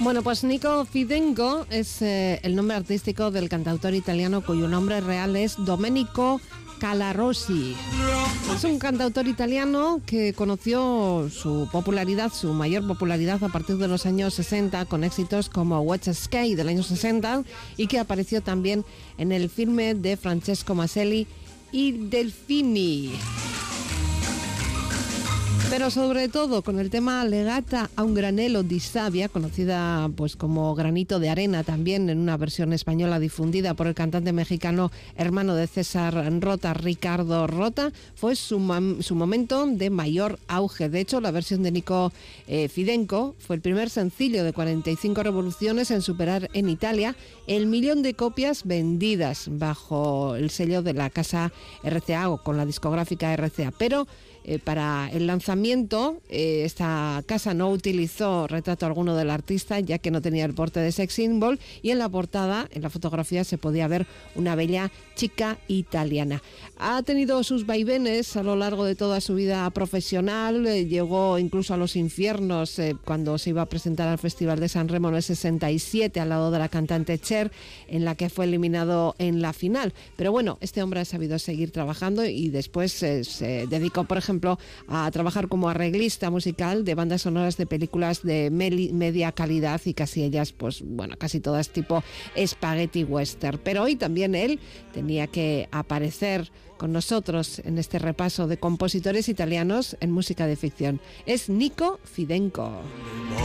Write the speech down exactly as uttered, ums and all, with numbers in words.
Bueno, pues Nico Fidenco es eh, el nombre artístico del cantautor italiano cuyo nombre real es Domenico Calarossi. Es un cantautor italiano que conoció su popularidad, su mayor popularidad a partir de los años sesenta con éxitos como What's Sky del año sesenta y que apareció también en el filme de Francesco Maselli y Delfini. Pero sobre todo con el tema Legata a un granello di sabbia, conocida pues como Granito de Arena también en una versión española difundida por el cantante mexicano hermano de César Rota, Ricardo Rota, fue su, su momento de mayor auge. De hecho, la versión de Nico eh, Fidenco fue el primer sencillo de cuarenta y cinco revoluciones en superar en Italia el millón de copias vendidas bajo el sello de la casa R C A o con la discográfica R C A. Pero Eh, para el lanzamiento, eh, esta casa no utilizó retrato alguno del artista, ya que no tenía el porte de sex symbol, y en la portada, en la fotografía, se podía ver una bella chica italiana. Ha tenido sus vaivenes a lo largo de toda su vida profesional, eh, llegó incluso a los infiernos eh, cuando se iba a presentar al Festival de San Remo en el sesenta y siete al lado de la cantante Cher, en la que fue eliminado en la final. Pero bueno, este hombre ha sabido seguir trabajando y después eh, se dedicó, por ejemplo, ejemplo, a trabajar como arreglista musical de bandas sonoras de películas de media calidad y casi ellas, pues bueno, casi todas tipo spaghetti western. Pero hoy también él tenía que aparecer con nosotros en este repaso de compositores italianos en música de ficción. Es Nico Fidenco.